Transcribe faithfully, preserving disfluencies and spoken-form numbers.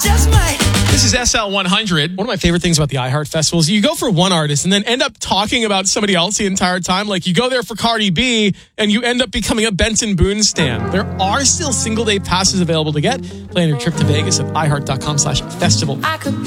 just might. This is S L one hundred. One of my favorite things about the iHeart Festival is you go for one artist and then end up talking about somebody else the entire time. Like you go there for Cardi B and you end up becoming a Benson Boone stan. There are still single day passes available to get. Plan your trip to Vegas at iHeart.com slash festival. I could